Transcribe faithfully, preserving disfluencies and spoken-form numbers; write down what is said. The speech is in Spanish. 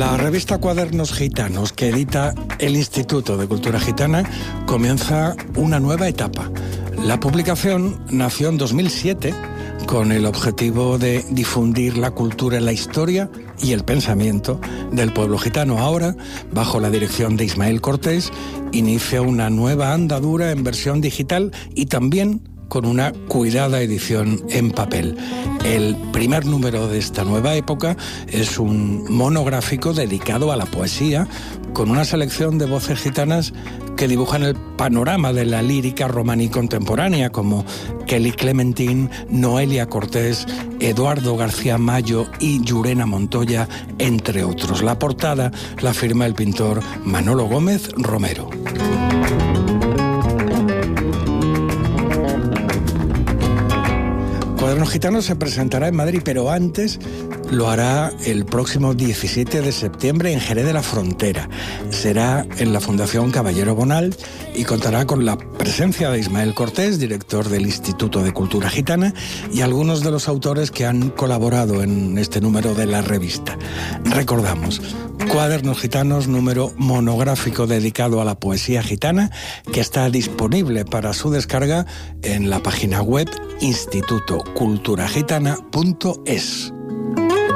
La revista Cuadernos Gitanos, que edita el Instituto de Cultura Gitana, comienza una nueva etapa. La publicación nació en dos mil siete con el objetivo de difundir la cultura, la historia y el pensamiento del pueblo gitano. Ahora, bajo la dirección de Ismael Cortés, inicia una nueva andadura en versión digital y también con una cuidada edición en papel. El primer número de esta nueva época es un monográfico dedicado a la poesía, con una selección de voces gitanas que dibujan el panorama de la lírica romaní contemporánea, como Kelly Clementín, Noelia Cortés, Eduardo García Mayo y Llurena Montoya, entre otros. La portada la firma el pintor Manolo Gómez Romero. Cuadernos Gitanos se presentará en Madrid, pero antes lo hará el próximo diecisiete de septiembre en Jerez de la Frontera. Será en la Fundación Caballero Bonal y contará con la presencia de Ismael Cortés, director del Instituto de Cultura Gitana, y algunos de los autores que han colaborado en este número de la revista. Recordamos, Cuadernos Gitanos, número monográfico dedicado a la poesía gitana, que está disponible para su descarga en la página web instituto cultura gitana punto es.